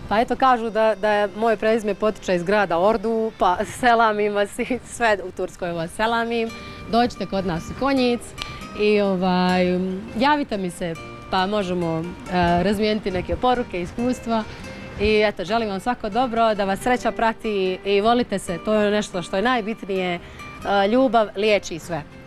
Pa eto, kažu da je moje prezime potiče iz grada Ordu, pa selamim vas i sve u Turskoj vas selamim. Dođite kod nas u Konjic i javite mi se pa možemo razmijeniti neke poruke, iskustva. I eto, želim vam svako dobro, da vas sreća prati i volite se. To je nešto što je najbitnije. Ljubav liječi sve.